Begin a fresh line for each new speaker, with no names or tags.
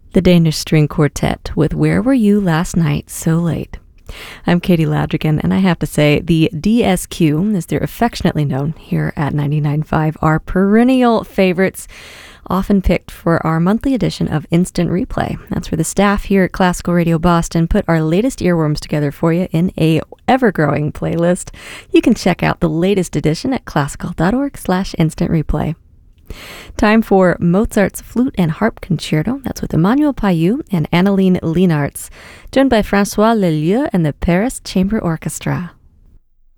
The Danish String Quartet with Where Were You Last Night So Late? I'm Katie Ladrigan, and I have to say, the DSQ, as they're affectionately known here at 99.5, are perennial favorites, often picked for our monthly edition of Instant Replay. That's where the staff here at Classical Radio Boston put our latest earworms together for you in a ever-growing playlist. You can check out the latest edition at classical.org/instant replay. Time for Mozart's Flute and Harp Concerto. That's with Emmanuel Payou and Anneline Lienarts, joined by François Leleux and the Paris Chamber Orchestra.